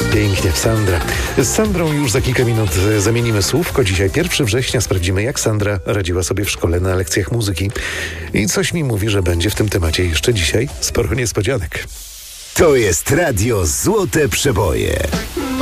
Pięknie, Sandra. Z Sandrą już za kilka minut zamienimy słówko. Dzisiaj 1 września sprawdzimy, jak Sandra radziła sobie w szkole na lekcjach muzyki. I coś mi mówi, że będzie w tym temacie jeszcze dzisiaj sporo niespodzianek. To jest Radio Złote Przeboje.